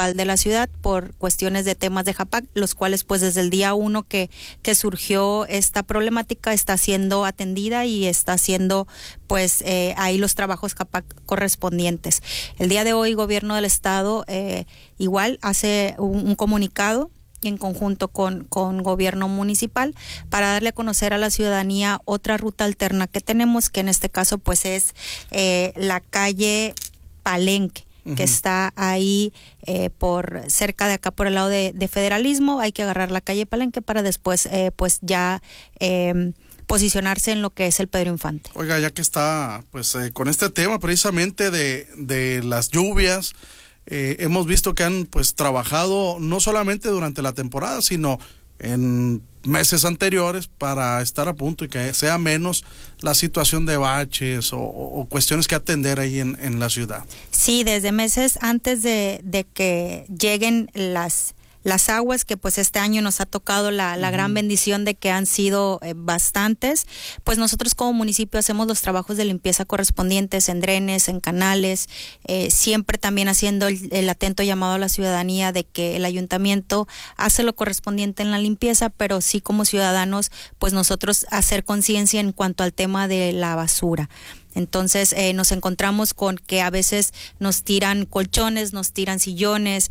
municipal de la ciudad por cuestiones de temas de JAPAC, los cuales pues desde el día 1 que surgió esta problemática está siendo atendida y está haciendo pues ahí los trabajos JAPAC correspondientes. El día de hoy Gobierno del Estado igual hace un comunicado en conjunto con gobierno municipal para darle a conocer a la ciudadanía otra ruta alterna que tenemos, que en este caso pues es la calle Palenque, que está ahí por cerca de acá por el lado de Federalismo. Hay que agarrar la calle Palenque para después pues ya posicionarse en lo que es el Pedro Infante. Oiga, ya que está pues con este tema precisamente de las lluvias, hemos visto que han pues trabajado no solamente durante la temporada, sino en meses anteriores para estar a punto y que sea menos la situación de baches o cuestiones que atender ahí en la ciudad. Sí, desde meses antes de que lleguen las aguas, que pues este año nos ha tocado la gran bendición de que han sido bastantes, pues nosotros como municipio hacemos los trabajos de limpieza correspondientes en drenes, en canales, siempre también haciendo el atento llamado a la ciudadanía de que el ayuntamiento hace lo correspondiente en la limpieza, pero sí como ciudadanos, pues nosotros hacer conciencia en cuanto al tema de la basura. Entonces nos encontramos con que a veces nos tiran colchones, nos tiran sillones,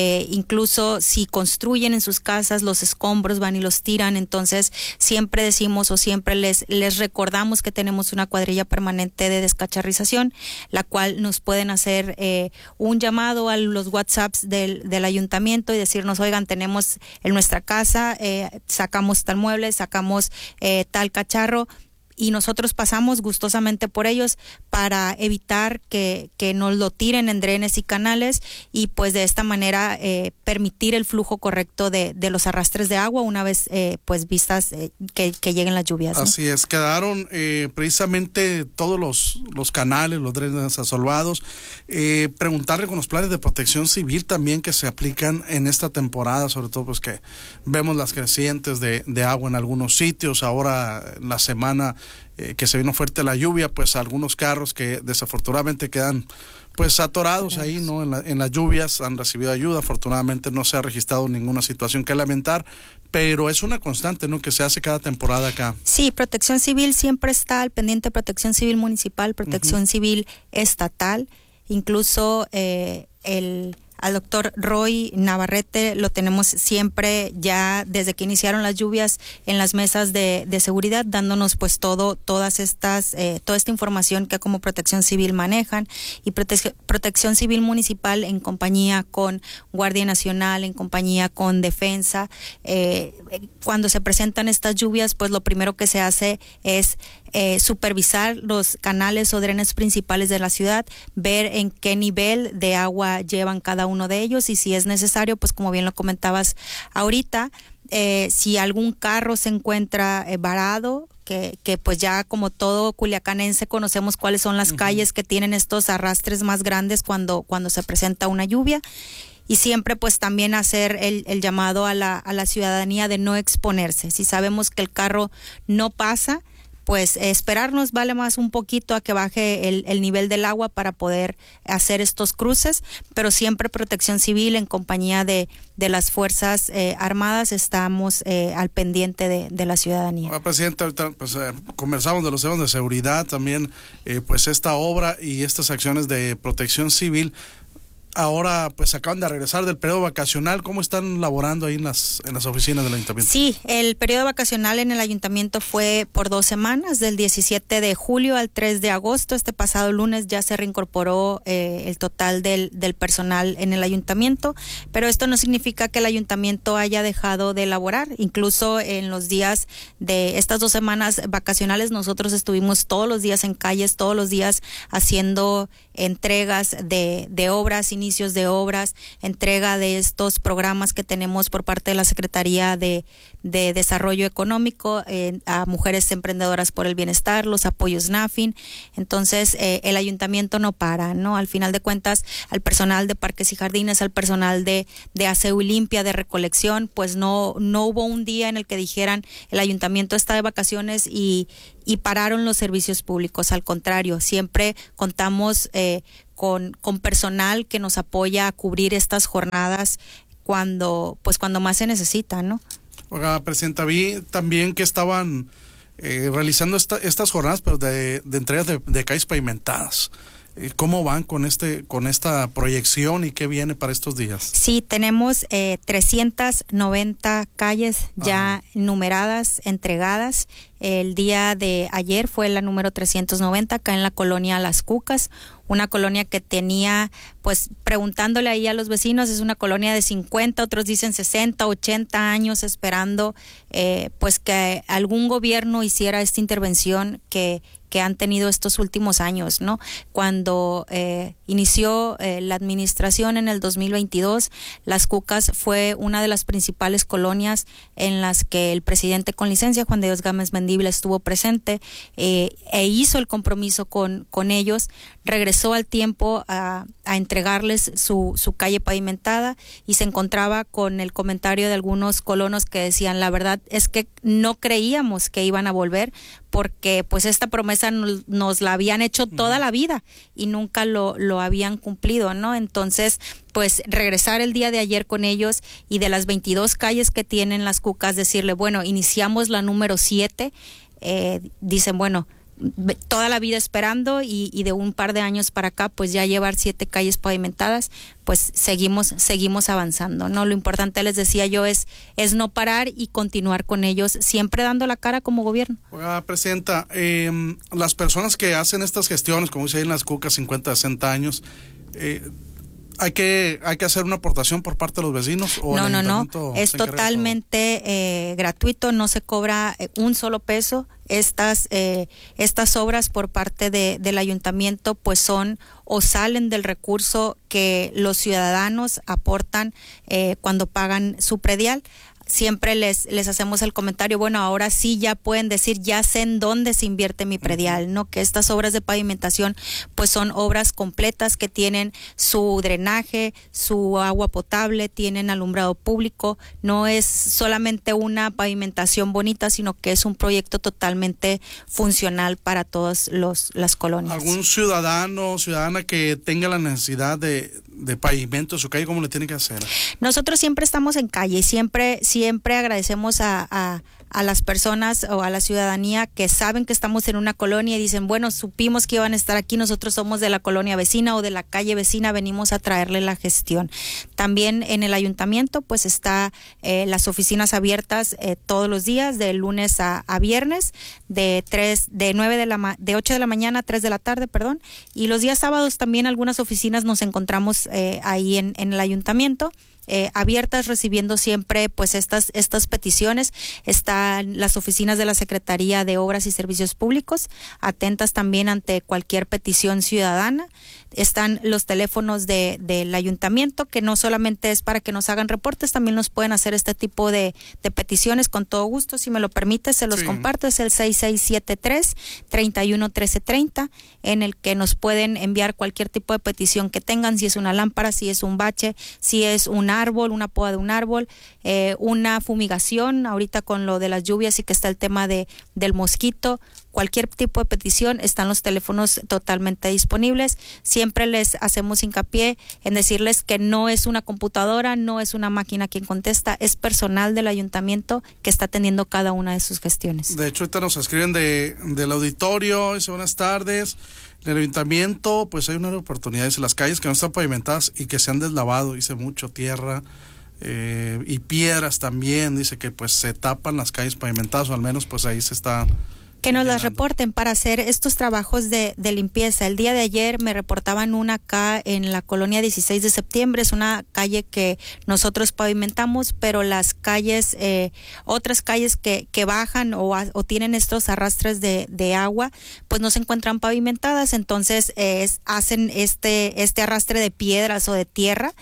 incluso si construyen en sus casas los escombros van y los tiran. Entonces siempre decimos o siempre les recordamos que tenemos una cuadrilla permanente de descacharrización, la cual nos pueden hacer un llamado a los WhatsApps del ayuntamiento y decirnos, oigan, tenemos en nuestra casa, sacamos tal mueble, sacamos tal cacharro, y nosotros pasamos gustosamente por ellos para evitar que nos lo tiren en drenes y canales y pues de esta manera permitir el flujo correcto de los arrastres de agua una vez pues vistas que lleguen las lluvias, ¿no? Así es, quedaron precisamente todos los canales, los drenes asolvados. Preguntarle con los planes de protección civil también que se aplican en esta temporada, sobre todo pues que vemos las crecientes de agua en algunos sitios. Ahora la semana que se vino fuerte la lluvia, pues algunos carros que desafortunadamente quedan pues atorados ahí, ¿no? En las lluvias han recibido ayuda. Afortunadamente no se ha registrado ninguna situación que lamentar, pero es una constante, ¿no? Que se hace cada temporada acá. Sí, Protección Civil siempre está al pendiente, Protección Civil Municipal, Protección Civil Estatal, incluso al doctor Roy Navarrete lo tenemos siempre ya desde que iniciaron las lluvias en las mesas de seguridad, dándonos pues toda esta información que como Protección Civil manejan, y Protección Civil Municipal en compañía con Guardia Nacional, en compañía con Defensa. Cuando se presentan estas lluvias, pues lo primero que se hace es supervisar los canales o drenes principales de la ciudad, ver en qué nivel de agua llevan cada uno de ellos, y si es necesario, pues como bien lo comentabas ahorita, si algún carro se encuentra varado, que pues ya como todo culiacanense conocemos cuáles son las calles que tienen estos arrastres más grandes cuando se presenta una lluvia. Y siempre pues también hacer el llamado a la ciudadanía de no exponerse. Si sabemos que el carro no pasa, pues esperarnos vale más un poquito a que baje el nivel del agua para poder hacer estos cruces, pero siempre Protección Civil en compañía de las Fuerzas Armadas estamos al pendiente de la ciudadanía. Bueno, Presidenta, ahorita pues conversamos de los temas de seguridad, también pues esta obra y estas acciones de Protección Civil. Ahora pues acaban de regresar del periodo vacacional. ¿Cómo están laborando ahí en las oficinas del ayuntamiento? Sí, el periodo vacacional en el ayuntamiento fue por 2 semanas, del 17 de julio al 3 de agosto. Este pasado lunes ya se reincorporó el total del personal en el ayuntamiento, pero esto no significa que el ayuntamiento haya dejado de laborar. Incluso en los días de estas 2 semanas vacacionales nosotros estuvimos todos los días en calles, todos los días haciendo entregas de obras, inicios de obras, entrega de estos programas que tenemos por parte de la Secretaría de Desarrollo Económico a mujeres emprendedoras por el bienestar, los apoyos NAFIN. Entonces el ayuntamiento no para, ¿no? Al final de cuentas, al personal de parques y jardines, al personal de aseo y limpia, de recolección, pues no hubo un día en el que dijeran el ayuntamiento está de vacaciones y y pararon los servicios públicos. Al contrario, siempre contamos con personal que nos apoya a cubrir estas jornadas cuando más se necesita, ¿no? Oiga, Presidenta, vi también que estaban realizando estas jornadas, pero de entregas de calles pavimentadas. ¿Cómo van con esta proyección y qué viene para estos días? Sí, tenemos 390 calles ya numeradas, entregadas. El día de ayer fue la número 390 acá en la colonia Las Cucas, una colonia que tenía, pues preguntándole ahí a los vecinos, es una colonia de 50, otros dicen 60, 80 años esperando pues que algún gobierno hiciera esta intervención que han tenido estos últimos años, ¿no? Cuando inició la administración en el 2022, Las Cucas fue una de las principales colonias en las que el presidente con licencia, Juan de Dios Gámez Mendívil, estuvo presente e hizo el compromiso con ellos, regresó al tiempo a entregarles su calle pavimentada y se encontraba con el comentario de algunos colonos que decían, la verdad es que no creíamos que iban a volver porque pues esta promesa nos la habían hecho toda la vida y nunca lo habían cumplido, ¿no? Entonces, pues regresar el día de ayer con ellos y de las 22 calles que tienen Las Cucas, decirle, bueno, iniciamos la número 7, dicen, bueno, toda la vida esperando y de un par de años para acá, pues ya llevar 7 calles pavimentadas, pues seguimos avanzando, ¿no? Lo importante, les decía yo, es no parar y continuar con ellos, siempre dando la cara como gobierno. Presidenta, las personas que hacen estas gestiones, como dice ahí en Las Cucas, 50, 60 años, ¿hay que hacer una aportación por parte de los vecinos? ¿O no, es totalmente gratuito, no se cobra un solo peso. Estas obras por parte del ayuntamiento pues son o salen del recurso que los ciudadanos aportan cuando pagan su predial. Siempre les hacemos el comentario, bueno, ahora sí ya pueden decir, ya sé en dónde se invierte mi predial, ¿no? Que estas obras de pavimentación pues son obras completas que tienen su drenaje, su agua potable, tienen alumbrado público, no es solamente una pavimentación bonita, sino que es un proyecto totalmente funcional para todas las colonias. ¿Algún ciudadana que tenga la necesidad de pavimento en su calle, cómo le tiene que hacer? Nosotros siempre estamos en calle y siempre agradecemos a las personas o a la ciudadanía que saben que estamos en una colonia y dicen, bueno, supimos que iban a estar aquí, nosotros somos de la colonia vecina o de la calle vecina, venimos a traerle la gestión. También en el ayuntamiento pues está las oficinas abiertas todos los días, de lunes a viernes, de 8 de la mañana a 3 de la tarde, y los días sábados también algunas oficinas nos encontramos ahí en el ayuntamiento. Abiertas, recibiendo siempre pues estas peticiones. Están las oficinas de la Secretaría de Obras y Servicios Públicos, atentas también ante cualquier petición ciudadana. Están los teléfonos del ayuntamiento, que no solamente es para que nos hagan reportes, también nos pueden hacer este tipo de peticiones con todo gusto. Si me lo permite, se los comparto. Es el 6673-311330, en el que nos pueden enviar cualquier tipo de petición que tengan, si es una lámpara, si es un bache, si es un árbol, una poda de un árbol, una fumigación, ahorita con lo de las lluvias y que está el tema del mosquito. Cualquier tipo de petición, están los teléfonos totalmente disponibles. Siempre les hacemos hincapié en decirles que no es una computadora, no es una máquina quien contesta, es personal del ayuntamiento que está atendiendo cada una de sus gestiones. De hecho, ahorita nos escriben del auditorio, dice buenas tardes. En el ayuntamiento, pues hay unas oportunidades en las calles que no están pavimentadas y que se han deslavado, dice mucho tierra y piedras también, dice que pues se tapan las calles pavimentadas, o al menos pues ahí se está... Que nos las reporten para hacer estos trabajos de limpieza. El día de ayer me reportaban una acá en la colonia 16 de septiembre, es una calle que nosotros pavimentamos, pero las calles, otras calles que bajan o tienen estos arrastres de agua, pues no se encuentran pavimentadas, entonces hacen este arrastre de piedras o de tierra.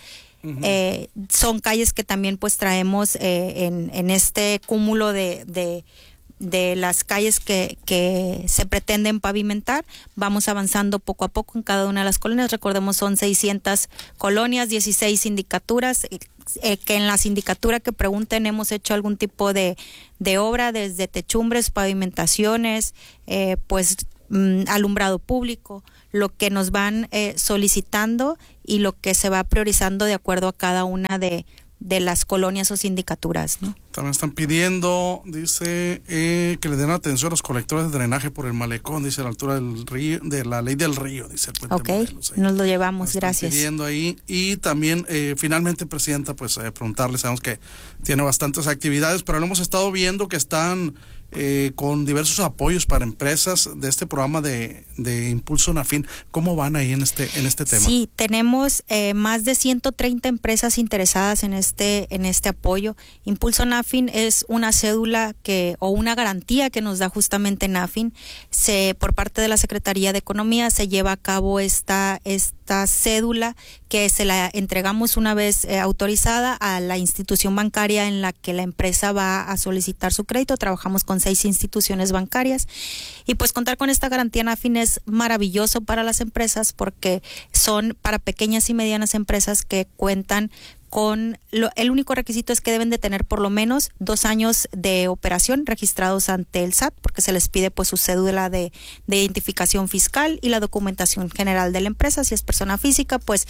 Son calles que también pues traemos en este cúmulo de las calles que se pretenden pavimentar. Vamos avanzando poco a poco en cada una de las colonias. Recordemos, son 600 colonias, 16 sindicaturas, que en la sindicatura que pregunten hemos hecho algún tipo de obra, desde techumbres, pavimentaciones, alumbrado público, lo que nos van solicitando y lo que se va priorizando de acuerdo a cada una de las colonias o sindicaturas, ¿no? También están pidiendo, dice, que le den atención a los colectores de drenaje por el malecón, dice, a la altura del río, de la ley del río, dice el Puente Morelos. Nos lo llevamos, gracias. Pidiendo ahí. Y también, finalmente, Presidenta, pues preguntarle, sabemos que tiene bastantes actividades, pero lo hemos estado viendo que están con diversos apoyos para empresas de este programa de Impulso Nafin. ¿Cómo van ahí en este tema? Sí, tenemos más de 130 empresas interesadas en este apoyo. Impulso Nafin es una cédula o una garantía que nos da justamente Nafin. Por parte de la Secretaría de Economía se lleva a cabo esta cédula que se la entregamos una vez autorizada a la institución bancaria en la que la empresa va a solicitar su crédito. Trabajamos con 6 instituciones bancarias y pues contar con esta garantía Nafin es maravilloso para las empresas porque son para pequeñas y medianas empresas que cuentan con el único requisito es que deben de tener por lo menos 2 años de operación registrados ante el SAT, porque se les pide pues su cédula de identificación fiscal y la documentación general de la empresa. Si es persona física, pues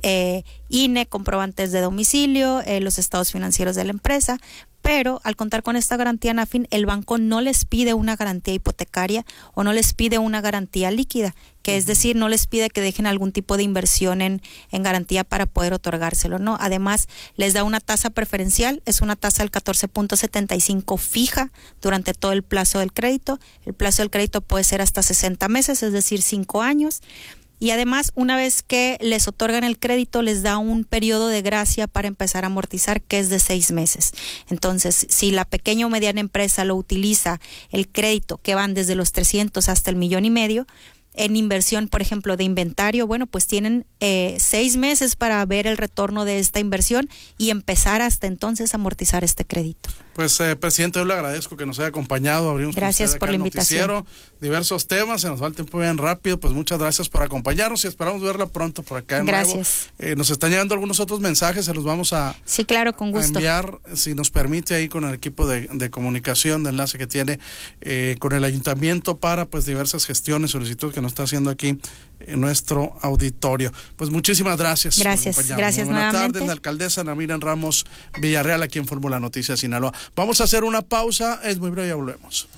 INE, comprobantes de domicilio, los estados financieros de la empresa. Pero al contar con esta garantía Nafin, el banco no les pide una garantía hipotecaria o no les pide una garantía líquida, que es decir, no les pide que dejen algún tipo de inversión en garantía para poder otorgárselo, ¿no? Además, les da una tasa preferencial, es una tasa del 14.75 fija durante todo el plazo del crédito. El plazo del crédito puede ser hasta 60 meses, es decir, 5 años. Y además, una vez que les otorgan el crédito, les da un periodo de gracia para empezar a amortizar, que es de 6 meses. Entonces, si la pequeña o mediana empresa lo utiliza, el crédito, que van desde los 300 hasta el 1.5 millones, en inversión, por ejemplo, de inventario, bueno, pues tienen 6 meses para ver el retorno de esta inversión y empezar hasta entonces a amortizar este crédito. Pues, presidente, yo le agradezco que nos haya acompañado. Gracias por la invitación. Diversos temas, se nos va el tiempo bien rápido, pues muchas gracias por acompañarnos y esperamos verla pronto por acá de nuevo. Nos están llegando algunos otros mensajes, se los vamos a, sí, claro, con gusto, enviar, si nos permite, ahí con el equipo de comunicación, de enlace que tiene con el ayuntamiento para pues diversas gestiones, solicitudes que nos está haciendo aquí en nuestro auditorio. Pues muchísimas gracias. Gracias Buenas nuevamente. tardes, la alcaldesa Ana Miriam Ramos Villarreal, aquí en Fórmula Noticias Sinaloa. Vamos a hacer una pausa, es muy breve, ya volvemos.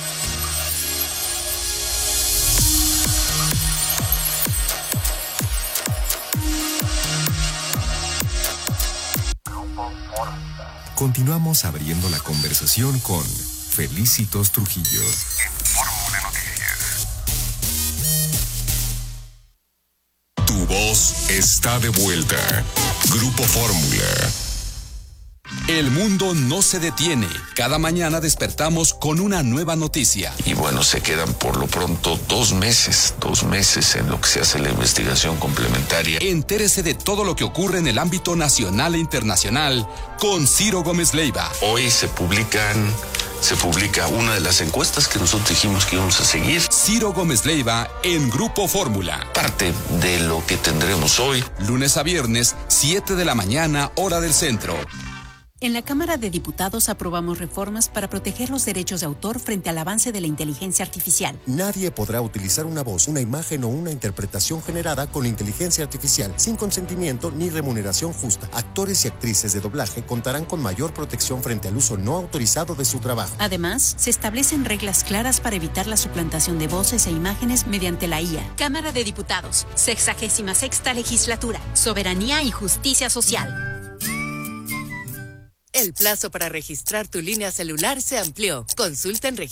Continuamos abriendo la conversación con Felicitos Trujillo. En Fórmula Noticias. Tu voz está de vuelta. Grupo Fórmula. El mundo no se detiene. Cada mañana despertamos con una nueva noticia. Y bueno, se quedan por lo pronto 2 meses en lo que se hace la investigación complementaria. Entérese de todo lo que ocurre en el ámbito nacional e internacional con Ciro Gómez Leiva. Hoy se publica una de las encuestas que nosotros dijimos que íbamos a seguir. Ciro Gómez Leiva en Grupo Fórmula. Parte de lo que tendremos hoy. Lunes a viernes, 7 de la mañana, hora del centro. En la Cámara de Diputados aprobamos reformas para proteger los derechos de autor frente al avance de la inteligencia artificial. Nadie podrá utilizar una voz, una imagen o una interpretación generada con inteligencia artificial sin consentimiento ni remuneración justa. Actores y actrices de doblaje contarán con mayor protección frente al uso no autorizado de su trabajo. Además, se establecen reglas claras para evitar la suplantación de voces e imágenes mediante la IA. Cámara de Diputados, 66ª Legislatura, Soberanía y Justicia Social. El plazo para registrar tu línea celular se amplió. Consulta en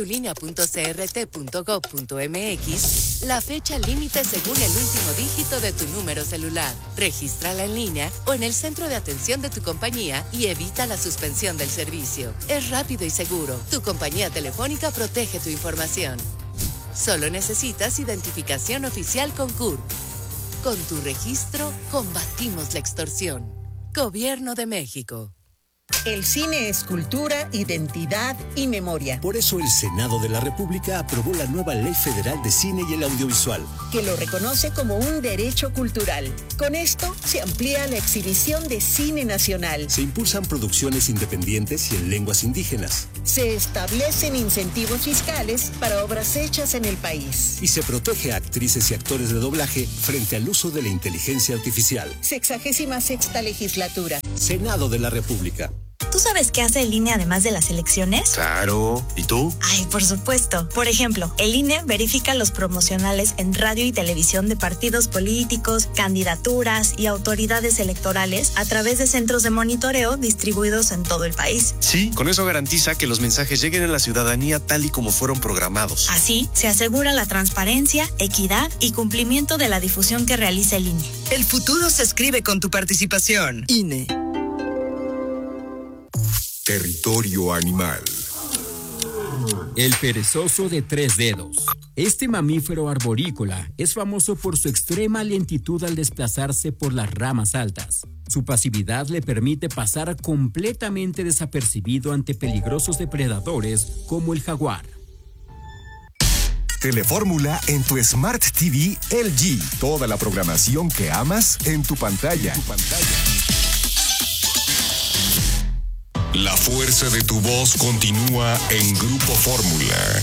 registratulinea.crt.gov.mx la fecha límite según el último dígito de tu número celular. Regístrala en línea o en el centro de atención de tu compañía y evita la suspensión del servicio. Es rápido y seguro. Tu compañía telefónica protege tu información. Solo necesitas identificación oficial con CURP. Con tu registro, combatimos la extorsión. Gobierno de México. El cine es cultura, identidad y memoria. Por eso el Senado de la República aprobó la nueva Ley Federal de Cine y el Audiovisual, que lo reconoce como un derecho cultural. Con esto se amplía la exhibición de cine nacional. Se impulsan producciones independientes y en lenguas indígenas. Se establecen incentivos fiscales para obras hechas en el país. Y se protege a actrices y actores de doblaje frente al uso de la inteligencia artificial. 66ª legislatura. Senado de la República. ¿Tú sabes qué hace el INE además de las elecciones? Claro. ¿Y tú? Ay, por supuesto. Por ejemplo, el INE verifica los promocionales en radio y televisión de partidos políticos, candidaturas y autoridades electorales a través de centros de monitoreo distribuidos en todo el país. Sí, con eso garantiza que los mensajes lleguen a la ciudadanía tal y como fueron programados. Así, se asegura la transparencia, equidad y cumplimiento de la difusión que realiza el INE. El futuro se escribe con tu participación. INE. Territorio animal. El perezoso de 3 dedos. Este mamífero arborícola es famoso por su extrema lentitud al desplazarse por las ramas altas. Su pasividad le permite pasar completamente desapercibido ante peligrosos depredadores como el jaguar. Telefórmula en tu Smart TV LG. Toda la programación que amas en tu pantalla. La fuerza de tu voz continúa en Grupo Fórmula.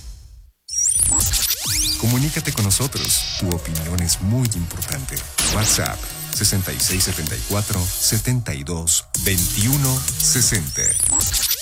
Comunícate con nosotros. Tu opinión es muy importante. WhatsApp 6674-722160.